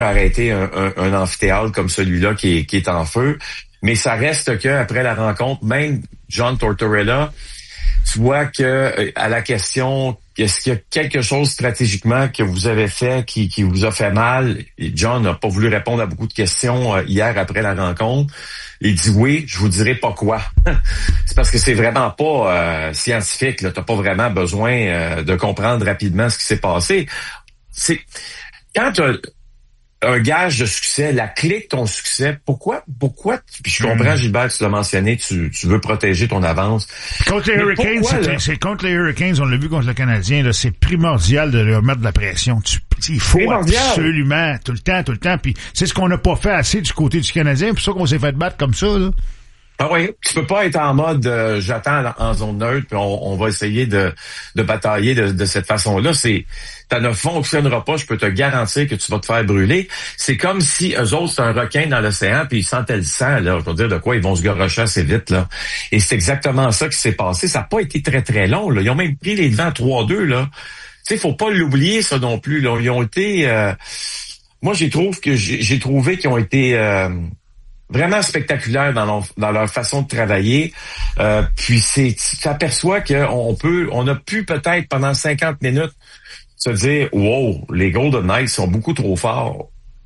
arrêter un amphithéâtre comme celui-là qui est en feu. Mais ça reste que après la rencontre, même John Tortorella, tu vois que à la question est-ce qu'il y a quelque chose stratégiquement que vous avez fait qui vous a fait mal, et John n'a pas voulu répondre à beaucoup de questions hier après la rencontre. Il dit oui, je vous dirai pas quoi. C'est parce que c'est vraiment pas scientifique. Là, t'as pas vraiment besoin de comprendre rapidement ce qui s'est passé. C'est quand t'as un gage de succès, la clé de ton succès, pourquoi, puis je comprends, Gilbert, tu l'as mentionné, tu veux protéger ton avance. Contre les Hurricanes, c'est contre les Hurricanes, on l'a vu contre le Canadien, là, c'est primordial de leur mettre de la pression. Il faut absolument, tout le temps, puis c'est ce qu'on n'a pas fait assez du côté du Canadien, c'est pour ça qu'on s'est fait battre comme ça, là. Ah oui, tu peux pas être en mode j'attends en zone neutre puis on va essayer de batailler de cette façon-là. Ça ne fonctionnera pas, je peux te garantir que tu vas te faire brûler. C'est comme si eux autres, c'est un requin dans l'océan puis ils sentaient le sang, là. Je veux dire de quoi ils vont se garrocher assez vite, là. Et c'est exactement ça qui s'est passé. Ça n'a pas été très, très long, là. Ils ont même pris les devants 3-2, là. Tu sais, faut pas l'oublier, ça non plus, là. Ils ont été, moi, j'ai trouvé qu'ils ont été, vraiment spectaculaire dans leur façon de travailler. Puis tu t'aperçois on a pu peut-être pendant 50 minutes se dire wow, les Golden Knights sont beaucoup trop forts.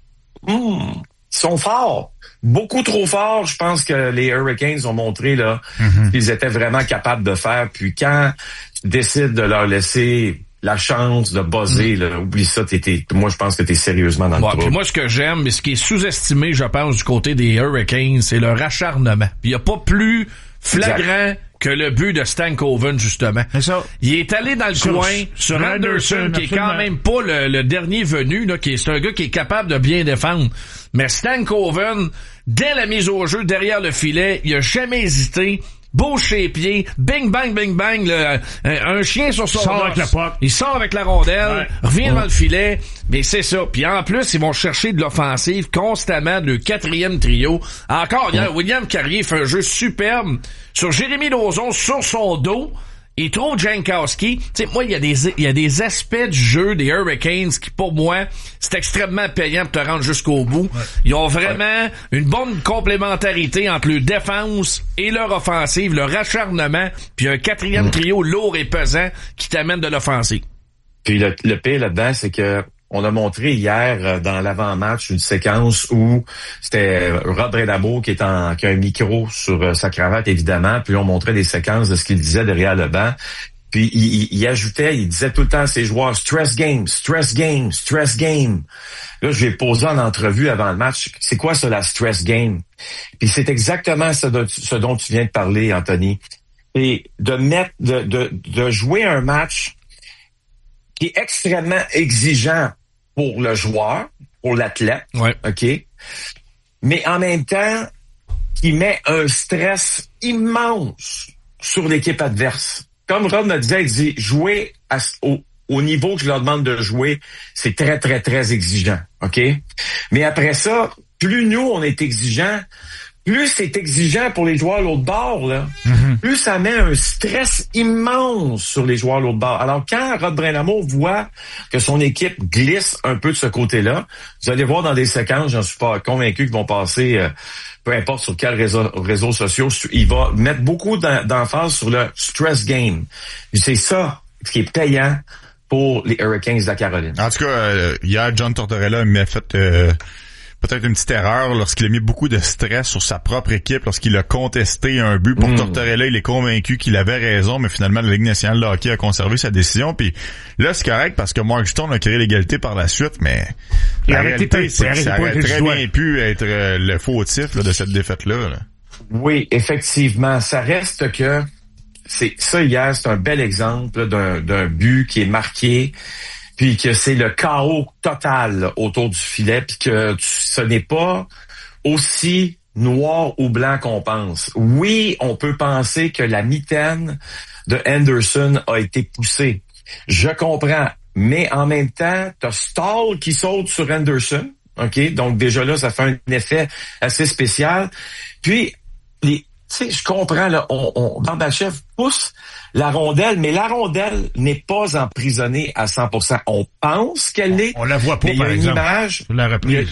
Ils sont forts. Beaucoup trop forts. Je pense que les Hurricanes ont montré là qu'ils étaient vraiment capables de faire. Puis quand tu décides de leur laisser la chance de buzzer, là, oublie ça, moi je pense que t'es sérieusement dans le trou. Puis moi ce que j'aime, mais ce qui est sous-estimé, je pense, du côté des Hurricanes, c'est leur acharnement. Puis il y a pas plus flagrant que le but de Stankoven, justement. C'est ça. Il est allé dans le coin sur Anderson, qui est quand même pas le dernier venu, là, c'est un gars qui est capable de bien défendre. Mais Stankoven, dès la mise au jeu, derrière le filet, il a jamais hésité. Bouge ses pieds, bing bang bing bang, un chien sur son sort avec la puck. Il sort avec la rondelle, revient dans le filet, mais c'est ça. Puis en plus, ils vont chercher de l'offensive constamment, le quatrième trio. Encore hier, William Carrier fait un jeu superbe sur Jérémy Lauzon sur son dos. Il trouve Jankowski. Tu sais, moi, il y a des aspects du jeu des Hurricanes qui, pour moi, c'est extrêmement payant pour te rendre jusqu'au bout. Ouais. Ils ont vraiment une bonne complémentarité entre leur défense et leur offensive, leur acharnement, puis un quatrième trio lourd et pesant qui t'amène de l'offensive. Puis le pire là-dedans, c'est que on a montré hier dans l'avant-match une séquence où c'était Rod Brind'Amour qui a un micro sur sa cravate, évidemment, puis on montrait des séquences de ce qu'il disait derrière le banc. Puis il disait tout le temps à ses joueurs, stress game, stress game, stress game. Là, je lui ai posé en entrevue avant le match, c'est quoi ça, la stress game? Puis c'est exactement ce dont tu viens de parler, Anthony. Et de jouer un match qui est extrêmement exigeant pour le joueur, pour l'athlète, OK? Mais en même temps, qui met un stress immense sur l'équipe adverse. Comme Rod me disait, il dit, jouer au niveau que je leur demande de jouer, c'est très, très, très exigeant, OK? Mais après ça, plus nous, on est exigeants, plus c'est exigeant pour les joueurs à l'autre bord, là, plus ça met un stress immense sur les joueurs à l'autre bord. Alors, quand Rod Brind'Amour voit que son équipe glisse un peu de ce côté-là, vous allez voir dans des séquences, j'en suis pas convaincu qu'ils vont passer, peu importe sur quel réseaux sociaux, il va mettre beaucoup d'emphase sur le stress game. C'est ça qui est payant pour les Hurricanes de la Caroline. En tout cas, hier, John Tortorella m'a fait peut-être une petite erreur lorsqu'il a mis beaucoup de stress sur sa propre équipe, lorsqu'il a contesté un but pour Tortorella. Il est convaincu qu'il avait raison, mais finalement, la Ligue nationale de hockey a conservé sa décision. Puis là, c'est correct parce que Mark Stone a créé l'égalité par la suite, mais la réalité, c'est que ça aurait très bien pu être le fautif là, de cette défaite-là. Là. Oui, effectivement. Ça reste que ça hier, c'est un bel exemple là, d'un but qui est marqué, puis que c'est le chaos total là, autour du filet, puis que ce n'est pas aussi noir ou blanc qu'on pense. Oui, on peut penser que la mitaine de Anderson a été poussée. Je comprends, mais en même temps, t'as Stahl qui saute sur Anderson, ok, donc déjà là, ça fait un effet assez spécial. Puis tu sais, je comprends, là, Barbashev pousse la rondelle, mais la rondelle n'est pas emprisonnée à 100%. On pense qu'elle l'est. On la voit pas, mais par exemple. Image, la reprise.